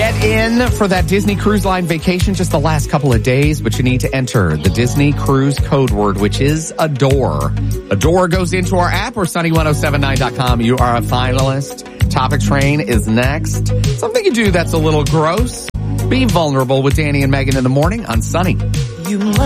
Get in for that Disney Cruise Line vacation just the last couple of days, but you need to enter the Disney Cruise code word, which is ADORE. ADORE goes into our app or sunny1079.com. You are a finalist. Topic Train is next. Something you do that's a little gross. Be vulnerable with Danny and Megan in the morning on Sunny. You